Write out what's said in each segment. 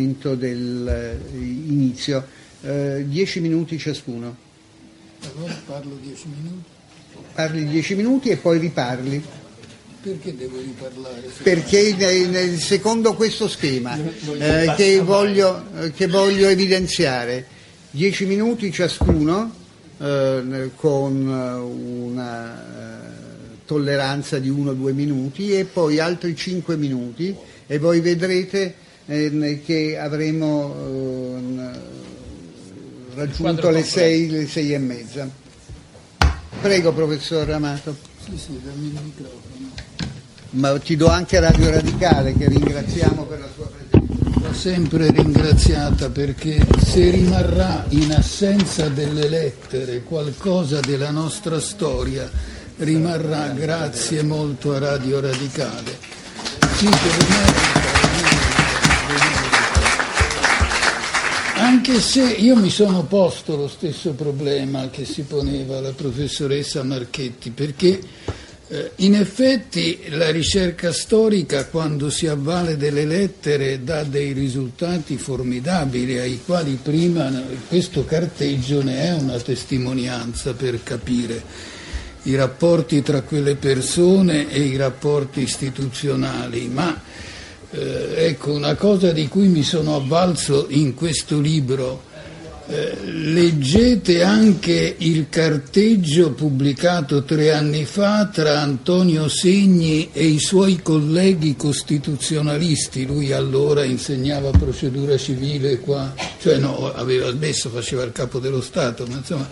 dell'inizio, 10 minuti ciascuno. Allora parlo 10 minuti? Parli 10 minuti e poi riparli. Perché devo riparlare? Perché secondo questo schema che voglio evidenziare, 10 minuti ciascuno con una tolleranza di 1-2 minuti e poi altri 5 minuti e voi vedrete che avremo raggiunto le 6 e mezza. Prego, professor Amato. Sì, dammi il microfono. Ma ti do anche Radio Radicale, che ringraziamo per la sua presenza. L'ho sempre ringraziata, perché se rimarrà in assenza delle lettere qualcosa della nostra storia, rimarrà grazie molto a Radio Radicale. Sì, per me, anche se io mi sono posto lo stesso problema che si poneva la professoressa Marchetti, perché in effetti la ricerca storica, quando si avvale delle lettere, dà dei risultati formidabili, ai quali prima questo carteggio ne è una testimonianza per capire i rapporti tra quelle persone e i rapporti istituzionali. Ma ecco, una cosa di cui mi sono avvalso in questo libro: leggete anche il carteggio pubblicato 3 anni fa tra Antonio Segni e i suoi colleghi costituzionalisti. Lui allora insegnava procedura civile qua, cioè no, aveva smesso, faceva il capo dello Stato, ma insomma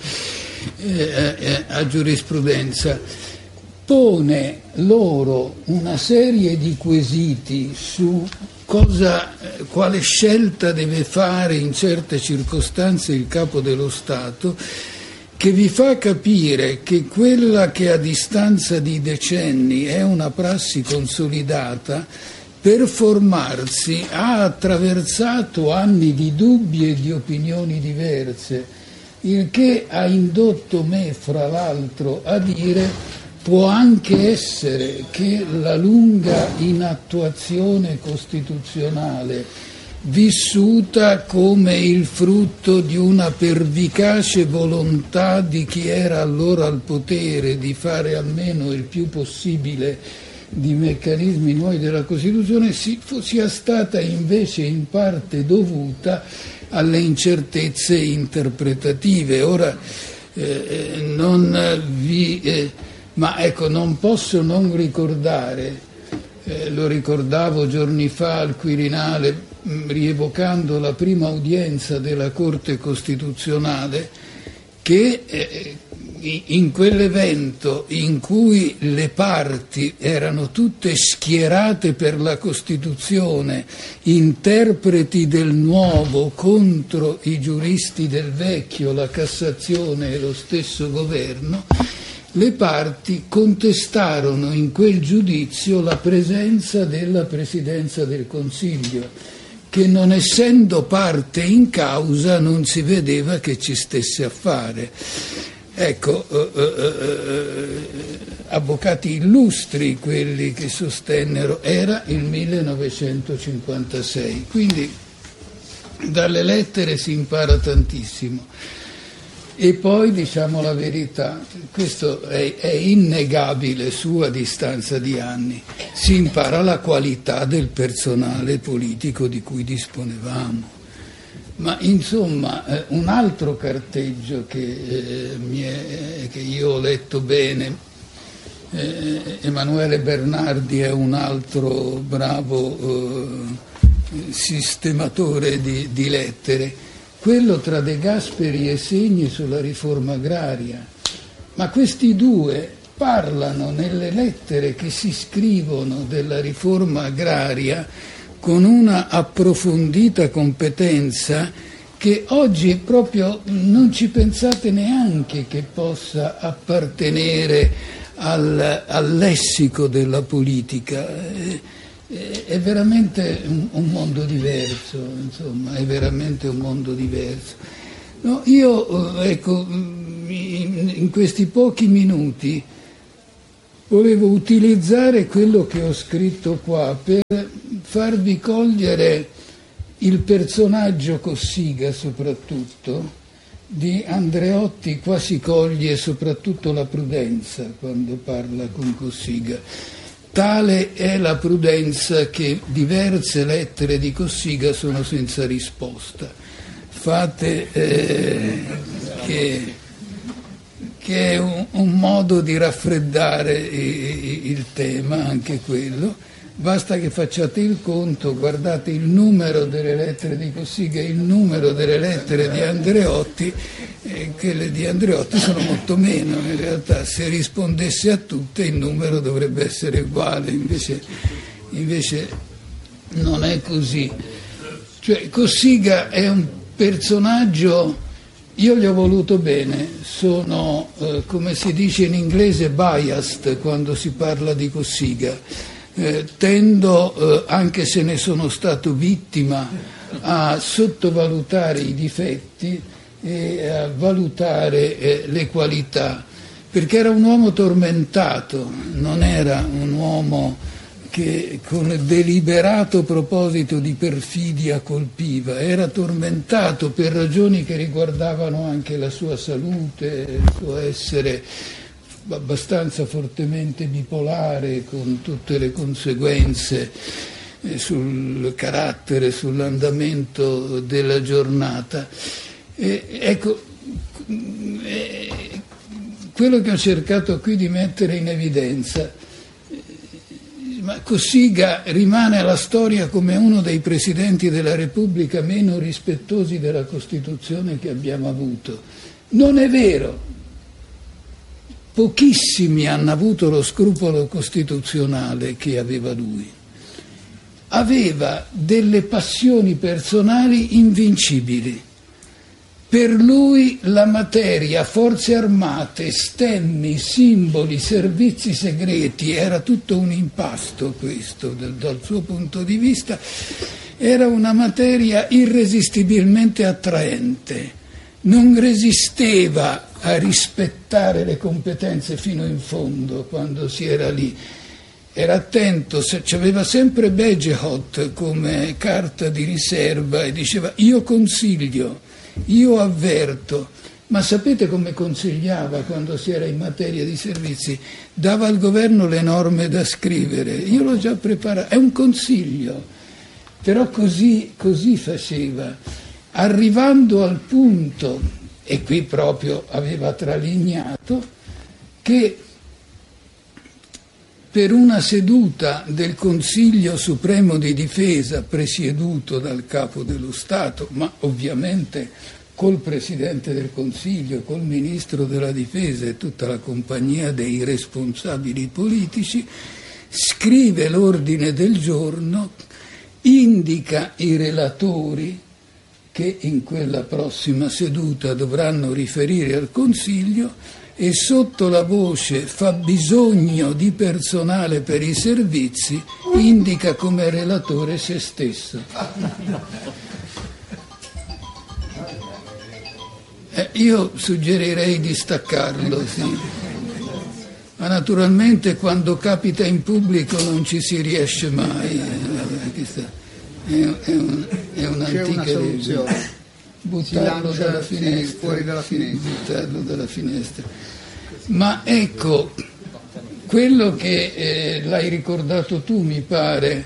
a giurisprudenza. Pone loro una serie di quesiti su quale scelta deve fare in certe circostanze il capo dello Stato, che vi fa capire che quella che a distanza di decenni è una prassi consolidata, per formarsi ha attraversato anni di dubbi e di opinioni diverse, il che ha indotto me, fra l'altro, a dire: può anche essere che la lunga inattuazione costituzionale, vissuta come il frutto di una pervicace volontà di chi era allora al potere di fare almeno il più possibile di meccanismi nuovi della Costituzione, sia stata invece in parte dovuta alle incertezze interpretative. Ora ma ecco, non posso non ricordare, lo ricordavo giorni fa al Quirinale, rievocando la prima udienza della Corte Costituzionale, che in quell'evento in cui le parti erano tutte schierate per la Costituzione, interpreti del nuovo contro i giuristi del vecchio, la Cassazione e lo stesso governo, le parti contestarono in quel giudizio la presenza della Presidenza del Consiglio, che non essendo parte in causa non si vedeva che ci stesse a fare. Ecco, avvocati illustri quelli che sostennero, era il 1956, quindi dalle lettere si impara tantissimo. E poi, diciamo la verità, questo è innegabile su a distanza di anni, si impara la qualità del personale politico di cui disponevamo. Ma insomma, un altro carteggio che io ho letto bene, Emanuele Bernardi è un altro bravo sistematore di lettere, quello tra De Gasperi e Segni sulla riforma agraria. Ma questi due parlano nelle lettere che si scrivono della riforma agraria con una approfondita competenza che oggi proprio non ci pensate neanche che possa appartenere al lessico della politica. È veramente un mondo diverso, insomma, è veramente un mondo diverso. No, io, ecco, in questi pochi minuti volevo utilizzare quello che ho scritto qua per farvi cogliere il personaggio Cossiga soprattutto, di Andreotti quasi coglie soprattutto la prudenza quando parla con Cossiga. Tale è la prudenza che diverse lettere di Cossiga sono senza risposta. Fate che è un modo di raffreddare il tema, anche quello. Basta che facciate il conto, guardate il numero delle lettere di Cossiga e il numero delle lettere di Andreotti, quelle di Andreotti sono molto meno. In realtà, se rispondesse a tutte il numero dovrebbe essere uguale, invece non è così. Cioè, Cossiga è un personaggio, io gli ho voluto bene, sono, come si dice in inglese, biased quando si parla di Cossiga. Tendo, anche se ne sono stato vittima, a sottovalutare i difetti e a valutare le qualità, perché era un uomo tormentato, non era un uomo che con deliberato proposito di perfidia colpiva, era tormentato per ragioni che riguardavano anche la sua salute, il suo essere abbastanza fortemente bipolare, con tutte le conseguenze sul carattere, sull'andamento della giornata. Ecco, quello che ho cercato qui di mettere in evidenza, ma Cossiga rimane alla storia come uno dei presidenti della Repubblica meno rispettosi della Costituzione che abbiamo avuto. Non è vero. Pochissimi hanno avuto lo scrupolo costituzionale che aveva lui. Aveva delle passioni personali invincibili. Per lui la materia, forze armate, stemmi, simboli, servizi segreti, era tutto un impasto questo, dal suo punto di vista. Era una materia irresistibilmente attraente. Non resisteva a rispettare le competenze fino in fondo quando si era lì. Era attento, aveva sempre Bagehot come carta di riserva e diceva io consiglio, io avverto. Ma sapete come consigliava quando si era in materia di servizi? Dava al governo le norme da scrivere, io l'ho già preparato, è un consiglio, però così faceva. Arrivando al punto, e qui proprio aveva tralignato, che per una seduta del Consiglio Supremo di Difesa presieduto dal Capo dello Stato, ma ovviamente col Presidente del Consiglio, col Ministro della Difesa e tutta la compagnia dei responsabili politici, scrive l'ordine del giorno, indica i relatori che in quella prossima seduta dovranno riferire al Consiglio e sotto la voce fabbisogno di personale per i servizi indica come relatore se stesso. Io suggerirei di staccarlo, sì. Ma naturalmente quando capita in pubblico non ci si riesce mai. È un'antica soluzione. Buttarlo dalla finestra, fuori dalla finestra. Buttarlo dalla finestra. Ma ecco, quello che l'hai ricordato tu, mi pare,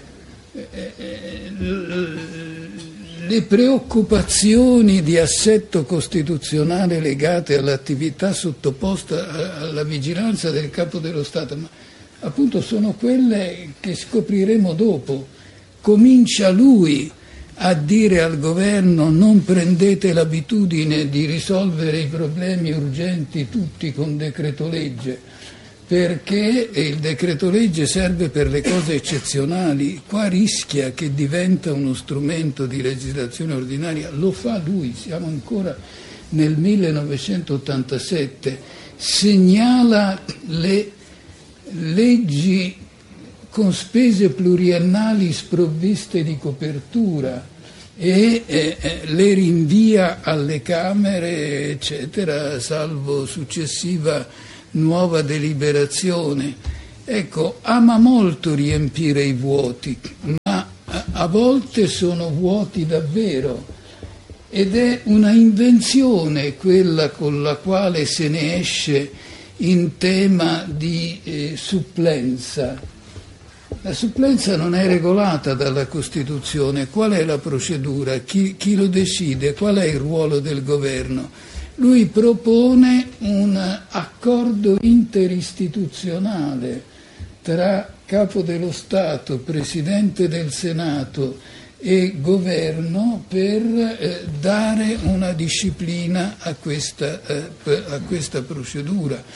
le preoccupazioni di assetto costituzionale legate all'attività sottoposta alla vigilanza del Capo dello Stato, ma appunto sono quelle che scopriremo dopo. Comincia lui a dire al governo non prendete l'abitudine di risolvere i problemi urgenti tutti con decreto legge, perché il decreto legge serve per le cose eccezionali, qua rischia che diventa uno strumento di legislazione ordinaria, lo fa lui, siamo ancora nel 1987, segnala le leggi con spese pluriennali sprovviste di copertura e le rinvia alle Camere, eccetera, salvo successiva nuova deliberazione. Ecco, ama molto riempire i vuoti, ma a volte sono vuoti davvero, ed è una invenzione quella con la quale se ne esce in tema di supplenza. La supplenza non è regolata dalla Costituzione. Qual è la procedura? Chi lo decide? Qual è il ruolo del governo? Lui propone un accordo interistituzionale tra Capo dello Stato, Presidente del Senato e Governo per dare una disciplina a questa procedura.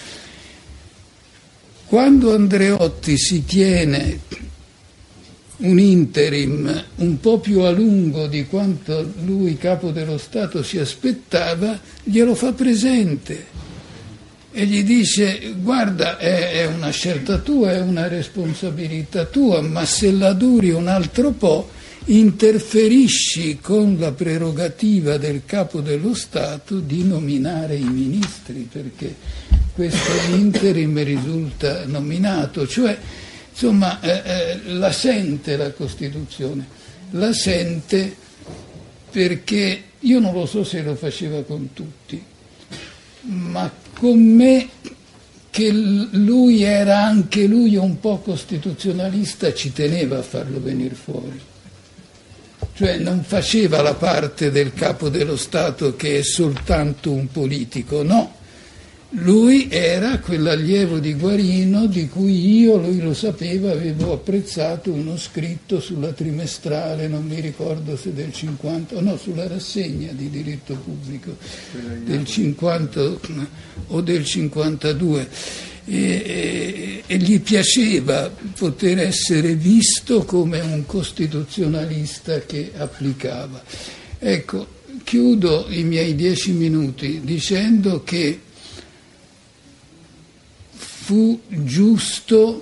Quando Andreotti si tiene un interim un po' più a lungo di quanto lui, Capo dello Stato, si aspettava, glielo fa presente e gli dice: guarda, è una scelta tua, è una responsabilità tua, ma se la duri un altro po' interferisci con la prerogativa del Capo dello Stato di nominare i ministri, perché questo interim risulta nominato. Cioè, insomma, la sente la Costituzione, la sente perché, io non lo so se lo faceva con tutti, ma con me, che lui era anche lui un po' costituzionalista, ci teneva a farlo venire fuori. Cioè non faceva la parte del Capo dello Stato che è soltanto un politico, no. Lui era quell'allievo di Guarino di cui io, lui lo sapeva, avevo apprezzato uno scritto sulla trimestrale, non mi ricordo se del 50, no, sulla rassegna di diritto pubblico del 50 o del 52. E gli piaceva poter essere visto come un costituzionalista che applicava. Ecco, chiudo i miei 10 minuti dicendo che fu giusto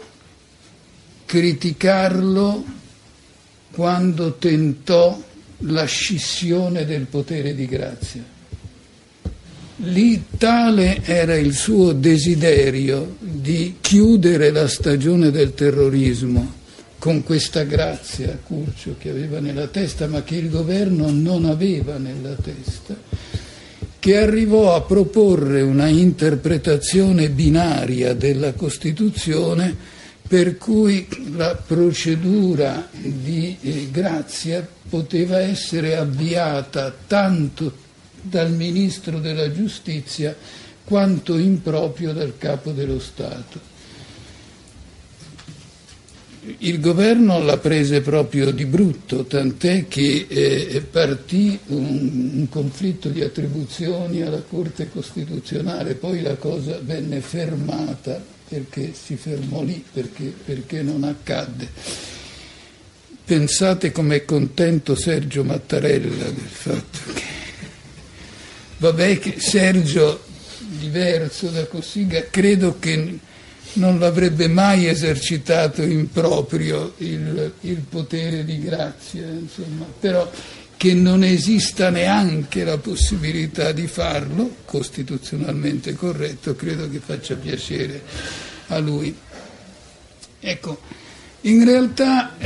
criticarlo quando tentò la scissione del potere di grazia. Lì tale era il suo desiderio di chiudere la stagione del terrorismo con questa grazia, Curcio, che aveva nella testa, ma che il governo non aveva nella testa, che arrivò a proporre una interpretazione binaria della Costituzione per cui la procedura di grazia poteva essere avviata tanto dal Ministro della Giustizia quanto in proprio dal Capo dello Stato. Il governo la prese proprio di brutto, tant'è che partì un conflitto di attribuzioni alla Corte Costituzionale, poi la cosa venne fermata perché si fermò lì, perché non accadde. Pensate com'è contento Sergio Mattarella del fatto che, vabbè, che Sergio, diverso da Cossiga, credo che non l'avrebbe mai esercitato in proprio il potere di grazia, insomma, però che non esista neanche la possibilità di farlo, costituzionalmente corretto, credo che faccia piacere a lui. Ecco, in realtà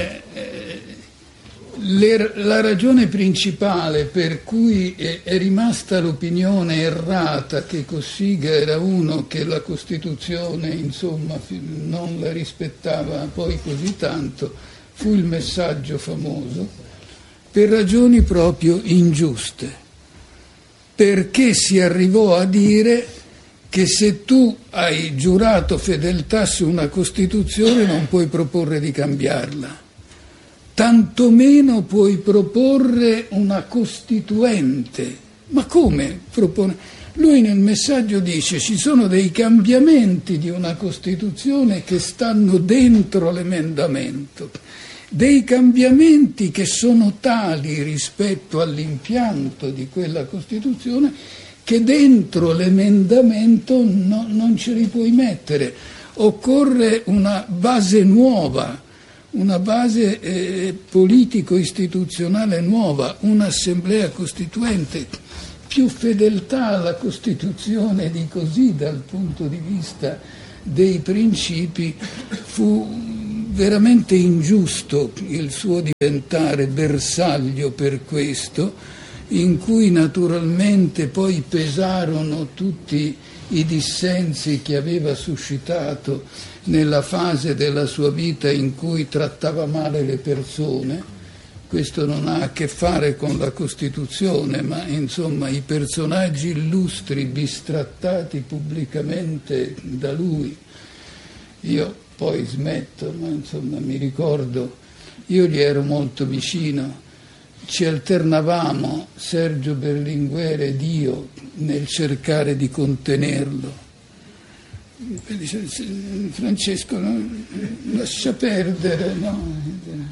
la ragione principale per cui è rimasta l'opinione errata che Cossiga era uno che la Costituzione, insomma, non la rispettava poi così tanto, fu il messaggio famoso, per ragioni proprio ingiuste, perché si arrivò a dire che se tu hai giurato fedeltà su una Costituzione non puoi proporre di cambiarla. Tantomeno puoi proporre una costituente. Ma come propone? Lui nel messaggio dice: ci sono dei cambiamenti di una Costituzione che stanno dentro l'emendamento, dei cambiamenti che sono tali rispetto all'impianto di quella Costituzione che dentro l'emendamento non ce li puoi mettere. Occorre una base nuova, una base politico-istituzionale nuova, un'assemblea costituente, più fedeltà alla Costituzione di così dal punto di vista dei principi fu veramente ingiusto il suo diventare bersaglio per questo, in cui naturalmente poi pesarono tutti i dissensi che aveva suscitato nella fase della sua vita in cui trattava male le persone. Questo non ha a che fare con la Costituzione, ma insomma i personaggi illustri bistrattati pubblicamente da lui. Io poi smetto, ma insomma mi ricordo, io gli ero molto vicino, ci alternavamo Sergio Berlinguer ed io nel cercare di contenerlo. Dice, Francesco, no, lascia perdere, no?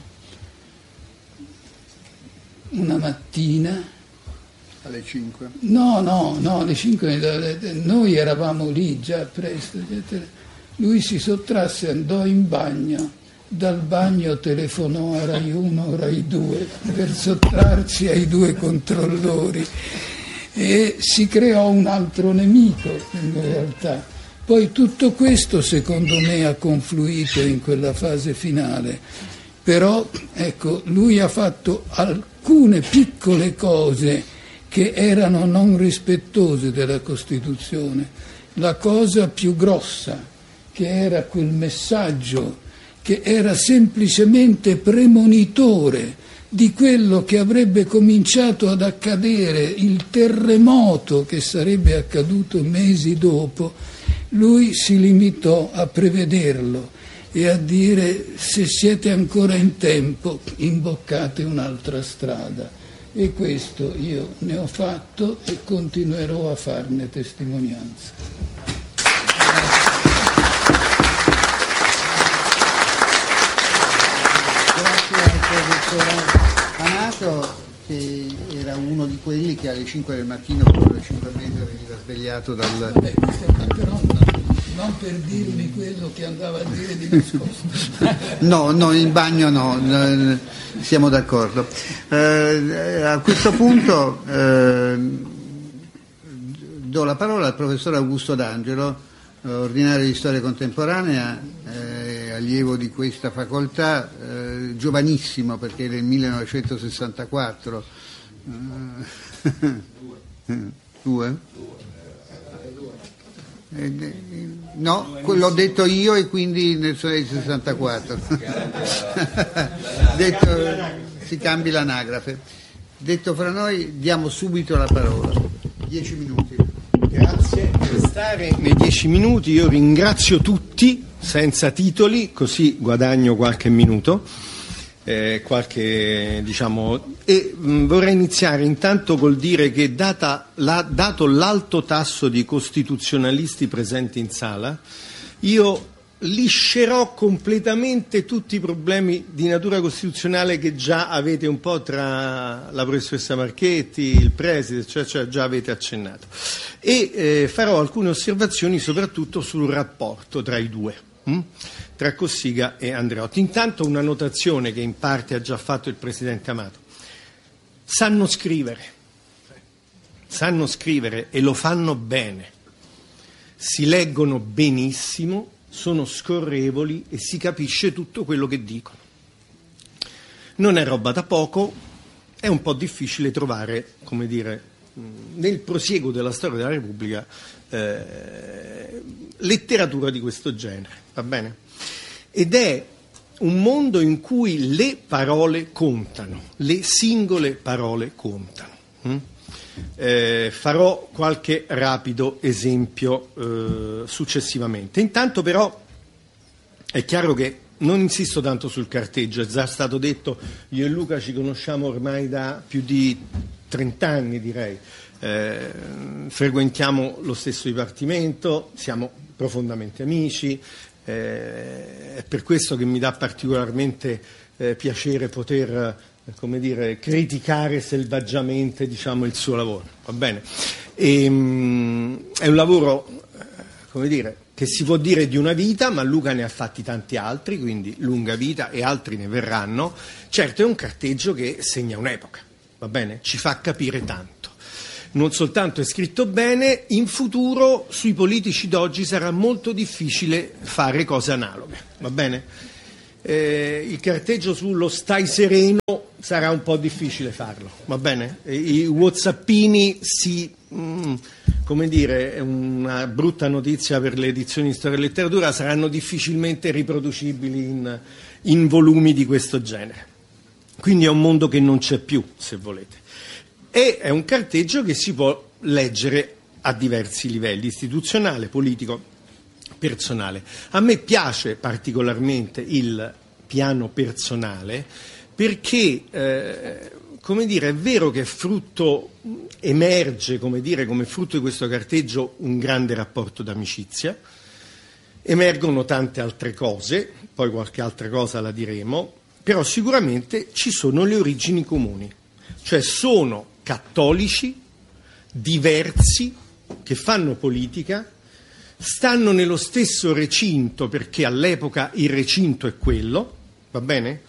Una mattina alle 5? No, alle 5 noi eravamo lì già presto. Lui si sottrasse, andò in bagno, dal bagno telefonò a Rai 1, Rai 2 per sottrarsi ai due controllori e si creò un altro nemico in realtà. Poi tutto questo secondo me ha confluito in quella fase finale, però ecco, lui ha fatto alcune piccole cose che erano non rispettose della Costituzione. La cosa più grossa, che era quel messaggio che era semplicemente premonitore di quello che avrebbe cominciato ad accadere, il terremoto che sarebbe accaduto mesi dopo, lui si limitò a prevederlo e a dire: se siete ancora in tempo, imboccate un'altra strada. E questo io ne ho fatto e continuerò a farne testimonianza. Grazie al professor Amato, che era uno di quelli che alle 5 del mattino, proprio alle 5 e mezza, veniva svegliato dal... Vabbè, però non per dirmi quello che andava a dire di nascosto. No, in bagno no, siamo d'accordo. A questo punto do la parola al professor Augusto D'Angelo, ordinario di storia contemporanea, allievo di questa facoltà, giovanissimo perché nel 1964. Due? No, l'ho detto io e quindi nel 64. Detto, si cambi l'anagrafe. Detto fra noi, diamo subito la parola. 10 minuti. Grazie per stare nei 10 minuti. Io ringrazio tutti senza titoli, così guadagno qualche minuto. Vorrei iniziare intanto col dire che dato l'alto tasso di costituzionalisti presenti in sala, io liscerò completamente tutti i problemi di natura costituzionale che già avete un po' tra la professoressa Marchetti, il preside, cioè già avete accennato, e farò alcune osservazioni soprattutto sul rapporto tra i due, tra Cossiga e Andreotti. Intanto una notazione che in parte ha già fatto il Presidente Amato. Sanno scrivere e lo fanno bene, si leggono benissimo, sono scorrevoli e si capisce tutto quello che dicono. Non è roba da poco, è un po' difficile trovare, come dire, nel prosieguo della storia della Repubblica letteratura di questo genere, va bene? Ed è un mondo in cui le parole contano, le singole parole contano. Farò qualche rapido esempio successivamente. Intanto però è chiaro che non insisto tanto sul carteggio, è già stato detto, io e Luca ci conosciamo ormai da più di 30 anni direi, frequentiamo lo stesso dipartimento, siamo profondamente amici, è per questo che mi dà particolarmente piacere poter criticare selvaggiamente il suo lavoro, va bene? È un lavoro che si può dire di una vita, ma Luca ne ha fatti tanti altri, quindi lunga vita, e altri ne verranno. Certo è un carteggio che segna un'epoca, va bene? Ci fa capire tanto. Non soltanto è scritto bene, in futuro sui politici d'oggi sarà molto difficile fare cose analoghe, va bene? il carteggio sullo stai sereno sarà un po' difficile farlo, va bene? I whatsappini come dire, è una brutta notizia per le edizioni di storia e letteratura, saranno difficilmente riproducibili in volumi di questo genere. Quindi è un mondo che non c'è più, se volete. E è un carteggio che si può leggere a diversi livelli, istituzionale, politico, personale. A me piace particolarmente il piano personale perché, come dire, è vero che emerge, come frutto di questo carteggio un grande rapporto d'amicizia, emergono tante altre cose, poi qualche altra cosa la diremo, però sicuramente ci sono le origini comuni, cioè sono cattolici, diversi, che fanno politica, stanno nello stesso recinto perché all'epoca il recinto è quello, va bene?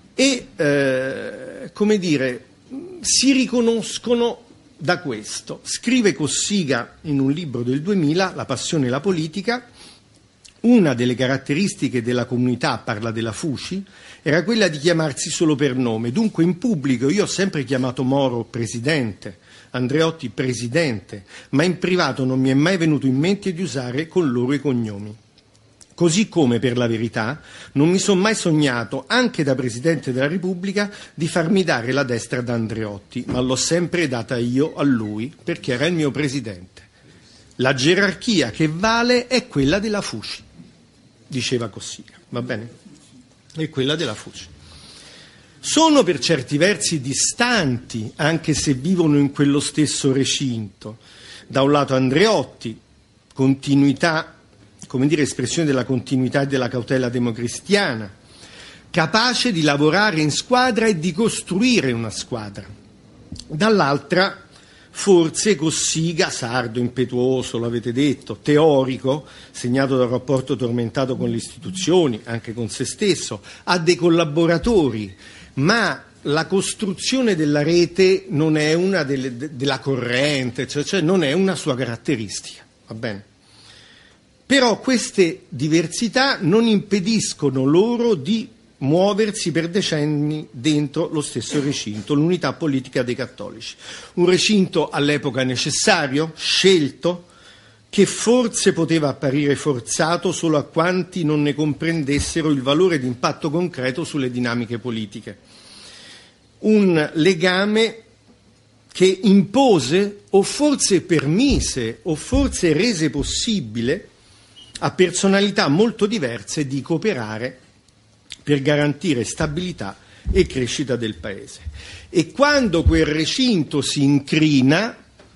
E, come dire, si riconoscono da questo. Scrive Cossiga in un libro del 2000, La passione e la politica, una delle caratteristiche della comunità, parla della Fuci, era quella di chiamarsi solo per nome. Dunque in pubblico io ho sempre chiamato Moro presidente, Andreotti presidente, ma in privato non mi è mai venuto in mente di usare con loro i cognomi. Così come, per la verità, non mi sono mai sognato, anche da Presidente della Repubblica, di farmi dare la destra da Andreotti, ma l'ho sempre data io a lui, perché era il mio Presidente. La gerarchia che vale è quella della Fuci, diceva Cossiga, va bene? È quella della Fuci. Sono per certi versi distanti, anche se vivono in quello stesso recinto. Da un lato Andreotti, continuità, come dire, espressione della continuità e della cautela democristiana, capace di lavorare in squadra e di costruire una squadra. Dall'altra, forse Cossiga, sardo, impetuoso, l'avete detto, teorico, segnato da un rapporto tormentato con le istituzioni, anche con se stesso, ha dei collaboratori, ma la costruzione della rete non è una della corrente, cioè non è una sua caratteristica, va bene? Però queste diversità non impediscono loro di muoversi per decenni dentro lo stesso recinto, l'unità politica dei cattolici. Un recinto all'epoca necessario, scelto, che forse poteva apparire forzato solo a quanti non ne comprendessero il valore di impatto concreto sulle dinamiche politiche. Un legame che impose o forse permise o forse rese possibile a personalità molto diverse di cooperare per garantire stabilità e crescita del Paese. E quando quel recinto si incrina,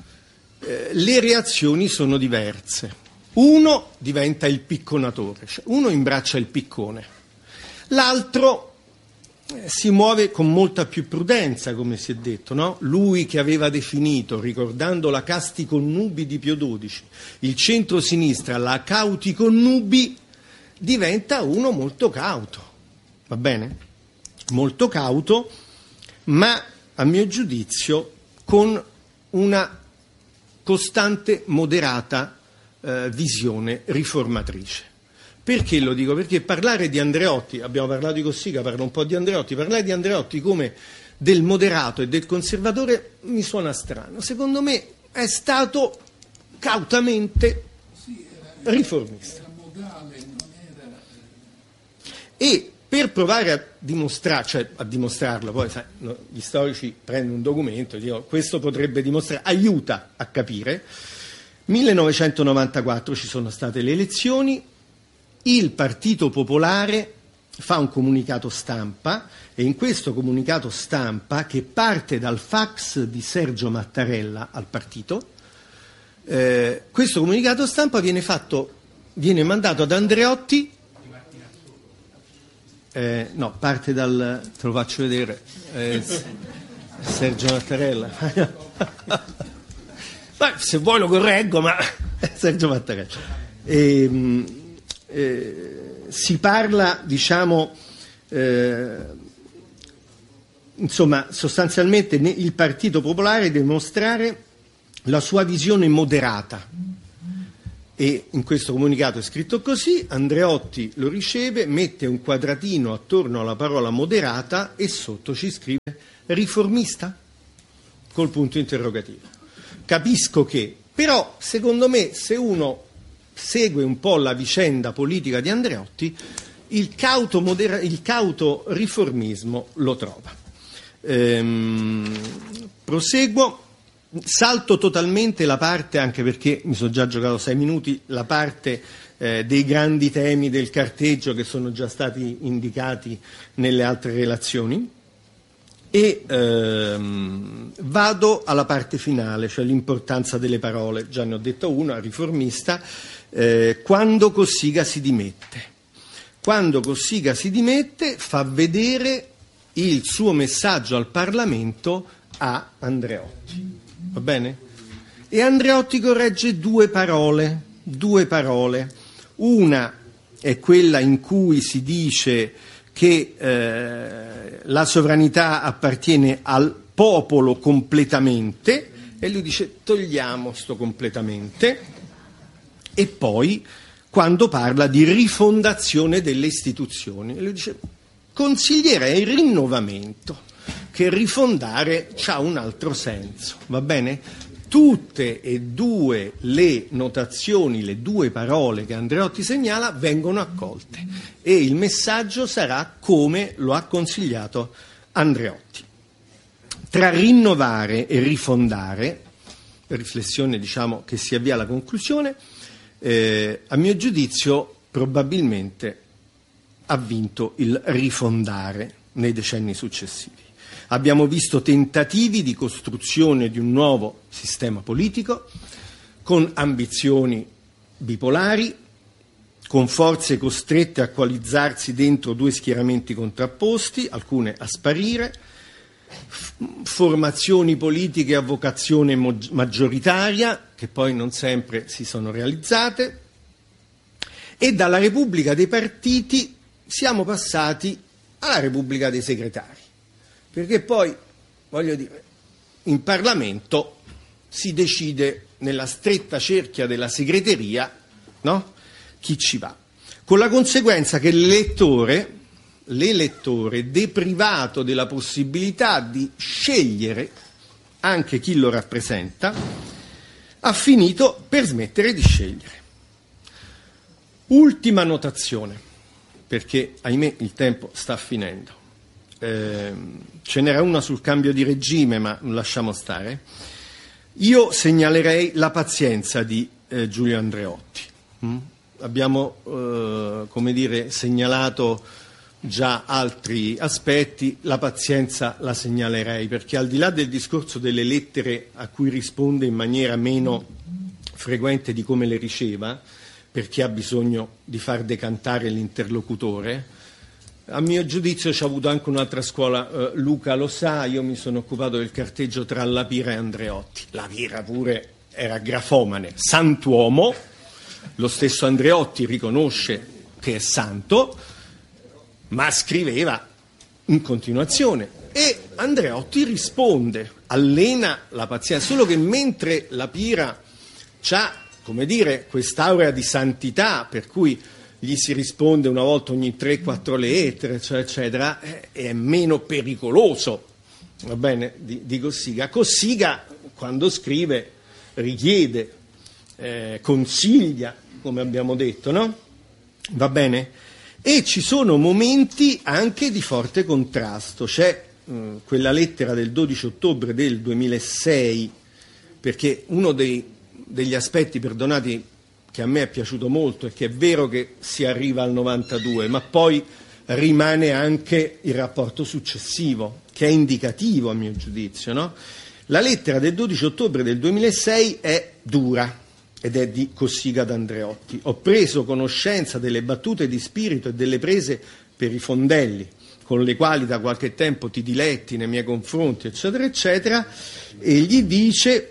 le reazioni sono diverse. Uno diventa il picconatore, cioè uno imbraccia il piccone, l'altro si muove con molta più prudenza, come si è detto, no? Lui che aveva definito, ricordando la casti connubi di Pio XII, il centro-sinistra, la cauti connubi, diventa uno molto cauto, va bene? Molto cauto, ma a mio giudizio con una costante, moderata visione riformatrice. Perché lo dico? Perché parlare di Andreotti, abbiamo parlato di Cossiga, parlo un po' di Andreotti, parlare di Andreotti come del moderato e del conservatore mi suona strano. Secondo me è stato cautamente riformista. E per provare a dimostrare, cioè a dimostrarlo, poi sai, gli storici prendono un documento e dicono questo potrebbe dimostrare, aiuta a capire. 1994 ci sono state le elezioni, il Partito Popolare fa un comunicato stampa e in questo comunicato stampa, che parte dal fax di Sergio Mattarella al partito, questo comunicato stampa viene mandato ad Andreotti. No, parte dal, te lo faccio vedere, Sergio Mattarella. Beh, se vuoi lo correggo, ma Sergio Mattarella. Si parla, diciamo, insomma, sostanzialmente il Partito Popolare deve mostrare la sua visione moderata e in questo comunicato è scritto così: Andreotti lo riceve, mette un quadratino attorno alla parola moderata e sotto ci scrive riformista? Col punto interrogativo. Capisco che, però, secondo me, se uno segue un po' la vicenda politica di Andreotti, il cauto riformismo lo trova. Proseguo, salto totalmente la parte, anche perché mi sono già giocato 6 minuti, la parte dei grandi temi del carteggio che sono già stati indicati nelle altre relazioni, e vado alla parte finale, cioè l'importanza delle parole. Già ne ho detto una, riformista. Quando Cossiga si dimette. Quando Cossiga si dimette fa vedere il suo messaggio al Parlamento a Andreotti. Va bene? E Andreotti corregge due parole. Una è quella in cui si dice che la sovranità appartiene al popolo completamente, e lui dice togliamo sto completamente. E poi quando parla di rifondazione delle istituzioni, e lui dice consiglierei il rinnovamento, che rifondare c'ha un altro senso, va bene? Tutte e due le notazioni, le due parole che Andreotti segnala vengono accolte e il messaggio sarà come lo ha consigliato Andreotti. Tra rinnovare e rifondare, riflessione diciamo che si avvia alla conclusione, a mio giudizio probabilmente ha vinto il rifondare nei decenni successivi. Abbiamo visto tentativi di costruzione di un nuovo sistema politico con ambizioni bipolari, con forze costrette a coalizzarsi dentro due schieramenti contrapposti, alcune a sparire, formazioni politiche a vocazione maggioritaria che poi non sempre si sono realizzate, e dalla Repubblica dei partiti siamo passati alla Repubblica dei segretari, perché poi, voglio dire, in Parlamento si decide nella stretta cerchia della segreteria, no? Chi ci va, con la conseguenza che l'elettore, deprivato della possibilità di scegliere anche chi lo rappresenta, ha finito per smettere di scegliere. Ultima notazione, perché ahimè il tempo sta finendo. Ce n'era una sul cambio di regime, ma lasciamo stare. Io segnalerei la pazienza di Giulio Andreotti. Abbiamo, segnalato già altri aspetti, la pazienza la segnalerei, perché al di là del discorso delle lettere a cui risponde in maniera meno frequente di come le riceva, perché ha bisogno di far decantare l'interlocutore, a mio giudizio c'è avuto anche un'altra scuola, Luca lo sa, io mi sono occupato del carteggio tra La Pira e Andreotti. La Pira pure era grafomane, santuomo, lo stesso Andreotti riconosce che è santo, ma scriveva in continuazione, e Andreotti risponde, allena la pazienza, solo che mentre La Pira c'ha, come dire, quest'aura di santità, per cui gli si risponde una volta ogni 3-4 lettere, eccetera, è meno pericoloso, va bene, di Cossiga. Cossiga, quando scrive, richiede, consiglia, come abbiamo detto, no? Va bene? E ci sono momenti anche di forte contrasto. C'è quella lettera del 12 ottobre del 2006, perché uno degli aspetti, perdonati, che a me è piaciuto molto, è che è vero che si arriva al 92, ma poi rimane anche il rapporto successivo, che è indicativo a mio giudizio, no? La lettera del 12 ottobre del 2006 è dura ed è di Cossiga ad Andreotti. Ho preso conoscenza delle battute di spirito e delle prese per i fondelli con le quali da qualche tempo ti diletti nei miei confronti, eccetera, eccetera, e gli dice: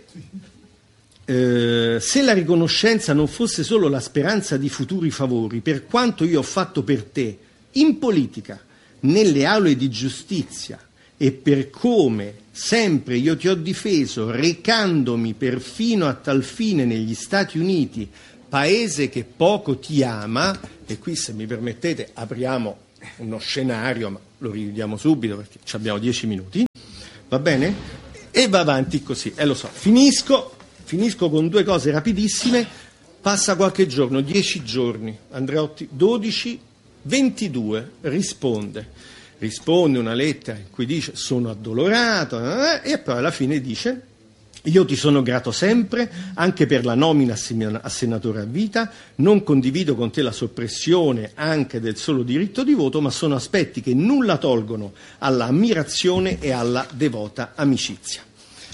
se la riconoscenza non fosse solo la speranza di futuri favori, per quanto io ho fatto per te in politica, nelle aule di giustizia, e per come sempre io ti ho difeso, recandomi perfino a tal fine negli Stati Uniti paese che poco ti ama, e qui se mi permettete apriamo uno scenario, ma lo richiudiamo subito perché abbiamo 10 minuti, va bene? E va avanti così, lo so, finisco con 2 cose rapidissime, passa qualche giorno, 10 giorni, Andreotti 12, 22, risponde una lettera in cui dice sono addolorato, e poi alla fine dice: io ti sono grato sempre, anche per la nomina a senatore a vita, non condivido con te la soppressione anche del solo diritto di voto, ma sono aspetti che nulla tolgono alla ammirazione e alla devota amicizia.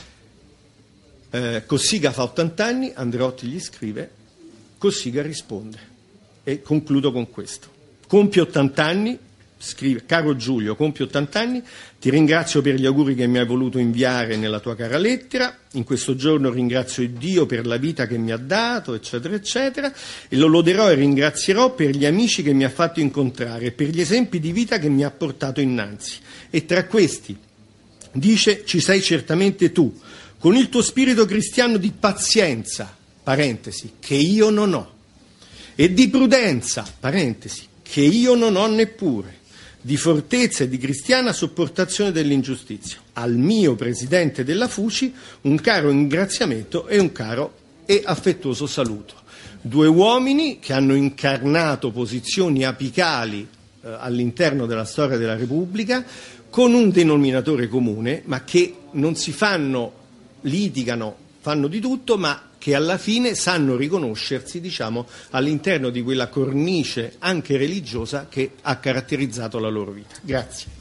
Cossiga fa 80 anni, Andreotti gli scrive, Cossiga risponde, e concludo con questo. Compie 80 anni, scrive: caro Giulio, compio 80 anni, ti ringrazio per gli auguri che mi hai voluto inviare nella tua cara lettera, in questo giorno ringrazio Dio per la vita che mi ha dato, eccetera, eccetera, e lo loderò e ringrazierò per gli amici che mi ha fatto incontrare e per gli esempi di vita che mi ha portato innanzi. E tra questi, dice, ci sei certamente tu, con il tuo spirito cristiano di pazienza, parentesi, che io non ho, e di prudenza, parentesi, che io non ho neppure, di fortezza e di cristiana sopportazione dell'ingiustizia. Al mio presidente della FUCI un caro ringraziamento e un caro e affettuoso saluto. 2 uomini che hanno incarnato posizioni apicali all'interno della storia della Repubblica, con un denominatore comune, ma che non si fanno, litigano, fanno di tutto, ma che alla fine sanno riconoscersi, diciamo, all'interno di quella cornice anche religiosa che ha caratterizzato la loro vita. Grazie.